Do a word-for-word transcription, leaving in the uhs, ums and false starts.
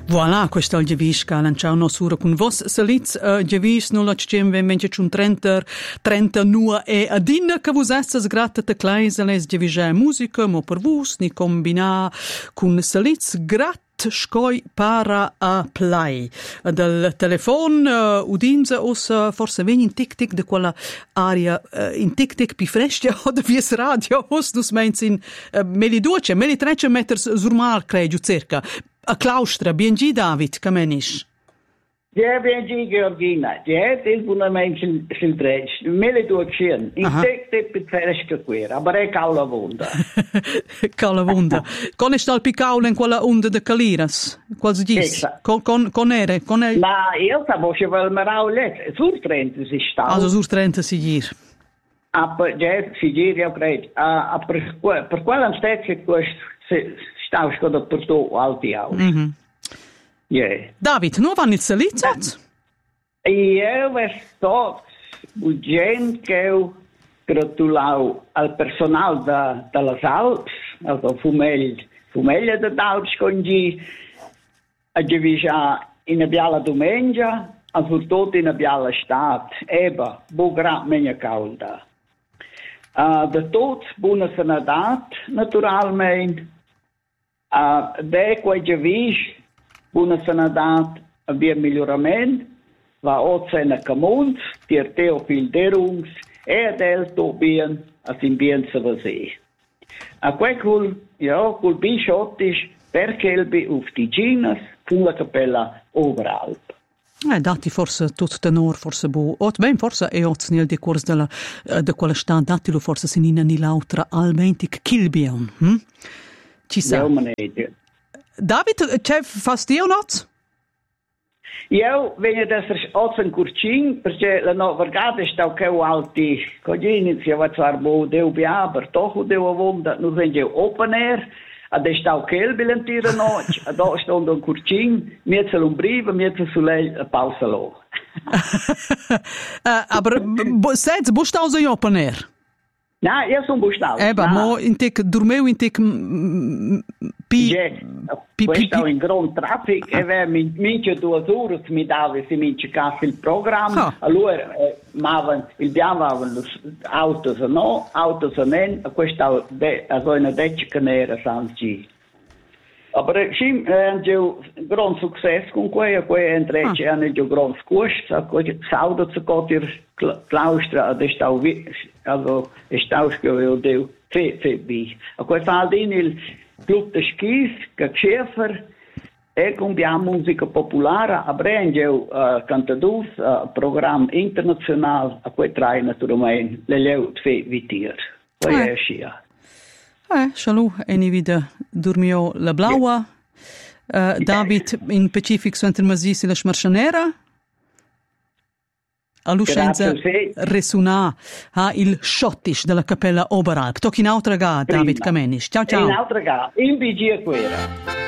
Voilà, questo è il Gevis che ha lanciato nostra con vos saliz uh, Gevis non la c'em ven vence un trenta trenta nua e adin che vos essas gratta te claise les Gevise musica mo per vos ni combina con saliz grat scoi para a play dal telefon uh, udinza os uh, forse ven in tic tic de quella aria uh, in tic tic pi frescia o de vies radio os dus meins in uh, meli duce meli trece meters zurmal creio cerca a claustra biengi David camenish. Ja, biengi Georgina. Ja, il bunament sil sil trece meli duce in tic tic pi fresca quera aber è caula vonda. Caula vonda. Con estal pi caula in quella onda de caliras. Quals dis? Con con con ere, con el. Ma io stavo che vel maraulet, sur trenta si sta. Also sur trenta si gir. Aber ja, si gir io credo. Ah, per per quella stezza questo stavo scoda per to alti au. Mhm. Ja. David, nu van il salitzat? Io vesto urgent che gratulau al personal da dalla Alps, also Fumel, Fumeglia da Alps con gi a Gevisa in biala domenica, a tutto in biala stat, eba, bogra menia calda. Uh, de tot buona sanadat, naturalmente, uh, de quei Gevis, buona sanadat, via miglioramento, va ozzena camuns, tier teofilderungs, e adelto bien, as in bien se vase. A quei cul, ja, cul bischottisch, per kelbi uf Tiginas, con la cappella Oberalp. Eh, dati forse tutto tenor, forse bo. Ot ben forse e ot nel decors della de quella sta dati lo forse sinina ni l'altra almentic kilbion. Hm? Ci sa. David, c'è fastio not? Io vengo da essere otto in curcin, perché la no vergata sta che alti, così iniziava zwar bo deu bia, per toch deu avonda, nu vengo open air. Ad stau kelbilen tira no, da stond un curcin, mietzel un brive, mietzel sulei a pausalo. uh, aber seds bustauso in open air? Na, io son bustau. Eba, mo in tic dormeu in tic pi yeah. pi questo in grand traffic e ve mi mince due ore mi dava si mince cassa il programma oh. Allora eh, ma il biavano autos no autos non questo de a zona decca nera sanci aber sim eh, jo gran successo con quei quei entrece ah. hanno jo gran scost a quei saudo zu gotir claustra ad stau vi also stau scho deu fe fe bi a quei faldin il Club de Skis, che Schäfer, e combiamo musica popolare, a Brengeu, uh, cantadus, uh, programma internazionale, a cui trae naturalmente le leu tve vitier. Poi eh. è scia. Eh, shalom, e ni vida dormio la blaua, yeah. uh, David in Pacific Center Mazisi la Schmarcianera, a Luscenza resuna ha il schottisch della cappella Oberalp. Tocchi in altra ga, David Camenisch. Ciao ciao. In altra ga, in B G quera.